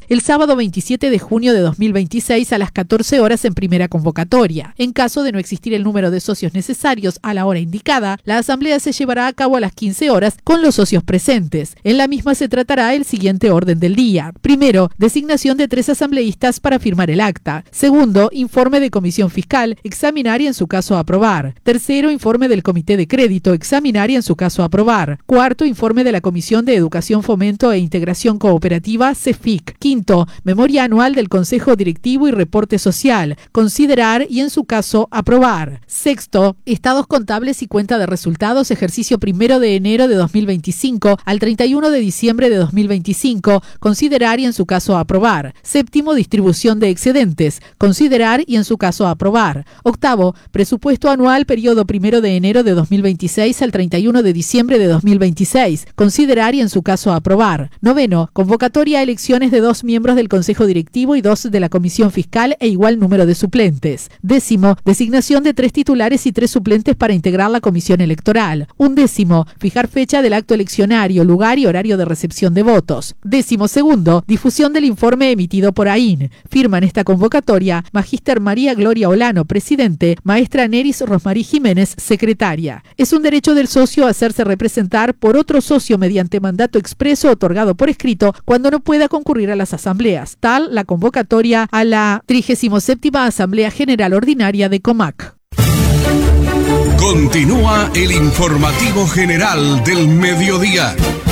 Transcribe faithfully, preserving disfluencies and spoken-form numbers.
el sábado veintisiete de junio de dos mil veintiséis a las catorce horas en primera convocatoria. En caso de no existir el número de socios necesarios a la hora indicada, la asamblea se llevará a cabo a las quince horas con los socios presentes. En la misma se tratará el siguiente orden del día. Primero, designación de tres asambleístas para firmar el acta. Segundo, informe de comisión fiscal, examinar y en su caso aprobar. Tercero, informe del comité de crédito, examinar y en su caso aprobar. Cuarto, informe de la Comisión de Educación, Fomento e Integración Cooperativa, CEFIC. Quinto, memoria anual del Consejo Directivo y reporte social, considerar y en su caso aprobar. Sexto, estados contables y cuenta de resultados, ejercicio primero de enero de dos mil veinticinco al treinta y uno de diciembre de dos mil veinticinco, considerar y en su caso aprobar. Séptimo, distribución de excedentes, considerar y en su caso aprobar. Octavo, presupuesto anual periodo primero de enero de dos mil veintiséis al treinta y uno de diciembre de dos mil veintiséis, considerar y en su caso aprobar. Noveno, convocatoria a elecciones de dos miembros del Consejo Directivo y dos de la Comisión Fiscal e igual número de suplentes. Décimo, designación de tres titulares y tres suplentes para integrar la comisión electoral. Undécimo, fijar fecha del acto eleccionario, lugar y horario de recepción de votos. Décimo segundo, difusión del informe emitido por A I N. Firma en esta convocatoria Magíster María Gloria Olano, presidente, maestra Neris Rosmarí Jiménez, secretaria. Es un derecho del socio hacerse representar por otro socio mediante mandato expreso otorgado por escrito cuando no pueda concurrir a las asambleas. Tal la convocatoria a la trigésima séptima Asamblea General Ordinaria de COMAC. Continúa el informativo general del mediodía.